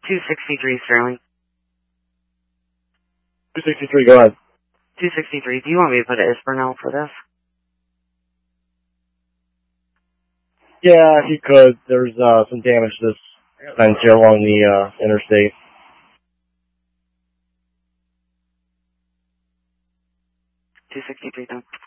263 Sterling. 263, go ahead. 263, do you want me to put an ISPER now for this? Yeah, if you could. There's some damage to this fence here along the interstate. 263 done.